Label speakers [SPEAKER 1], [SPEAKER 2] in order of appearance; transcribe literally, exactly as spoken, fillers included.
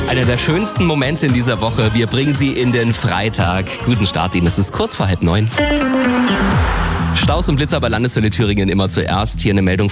[SPEAKER 1] Einer der schönsten Momente in dieser Woche. Wir bringen Sie in den Freitag. Guten Start Ihnen. Es ist kurz vor halb neun. Staus und Blitzer bei Landeshölle Thüringen immer zuerst. Hier eine Meldung